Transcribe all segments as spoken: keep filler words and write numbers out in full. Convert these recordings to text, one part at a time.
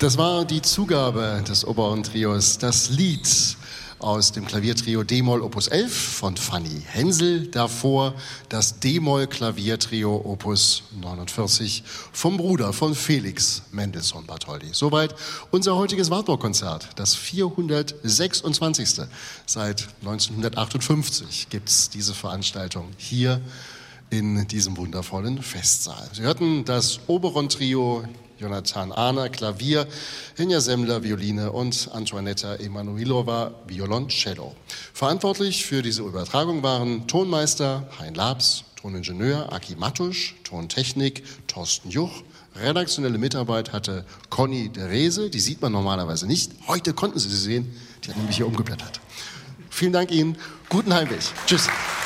Das war die Zugabe des Oberon-Trios, das Lied aus dem Klaviertrio D-Moll Opus elf von Fanny Hensel. Davor das D-Moll-Klaviertrio Opus neunundvierzig vom Bruder von Felix Mendelssohn-Bartholdy. Soweit unser heutiges Wartburg-Konzert, das vierhundertsechsundzwanzigste. Seit neunzehnhundertachtundfünfzig gibt es diese Veranstaltung hier in diesem wundervollen Festsaal. Sie hörten das Oberon-Trio, Jonathan Ahner, Klavier, Henja Semmler, Violine und Antoanetta Emanuilova, Violoncello. Verantwortlich für diese Übertragung waren Tonmeister Hein Labs, Toningenieur Aki Mattusch, Tontechnik Thorsten Juch, redaktionelle Mitarbeit hatte Conny Derese, die sieht man normalerweise nicht. Heute konnten Sie sie sehen, die hat nämlich hier umgeblättert. Vielen Dank Ihnen, guten Heimweg. Tschüss.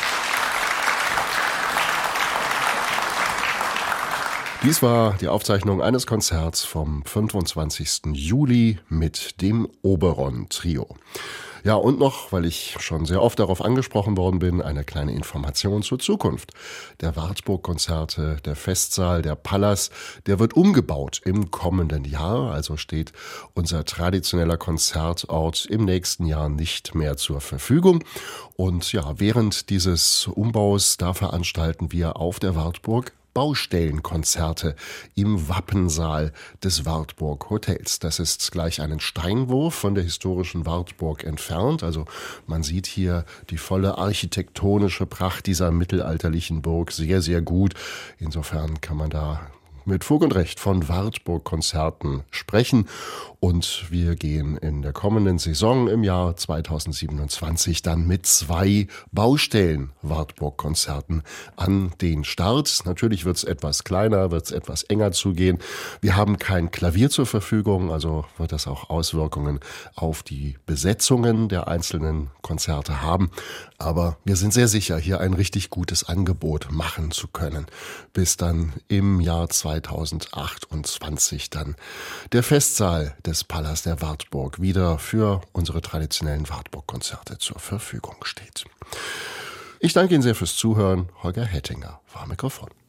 Dies war die Aufzeichnung eines Konzerts vom fünfundzwanzigsten Juli mit dem Oberon-Trio. Ja, und noch, weil ich schon sehr oft darauf angesprochen worden bin, eine kleine Information zur Zukunft. Der Wartburg-Konzerte, der Festsaal, der Palas, der wird umgebaut im kommenden Jahr. Also steht unser traditioneller Konzertort im nächsten Jahr nicht mehr zur Verfügung. Und ja, während dieses Umbaus, da veranstalten wir auf der Wartburg Baustellenkonzerte im Wappensaal des Wartburg Hotels. Das ist gleich einen Steinwurf von der historischen Wartburg entfernt. Also man sieht hier die volle architektonische Pracht dieser mittelalterlichen Burg sehr, sehr gut. Insofern kann man da mit Fug und Recht von Wartburg-Konzerten sprechen. Und wir gehen in der kommenden Saison im Jahr zweitausendsiebenundzwanzig dann mit zwei Baustellen-Wartburg-Konzerten an den Start. Natürlich wird es etwas kleiner, wird es etwas enger zugehen. Wir haben kein Klavier zur Verfügung, also wird das auch Auswirkungen auf die Besetzungen der einzelnen Konzerte haben. Aber wir sind sehr sicher, hier ein richtig gutes Angebot machen zu können, bis dann im Jahr zweitausendachtundzwanzig dann der Festsaal des Palas der Wartburg wieder für unsere traditionellen Wartburg-Konzerte zur Verfügung steht. Ich danke Ihnen sehr fürs Zuhören. Holger Hettinger war am Mikrofon.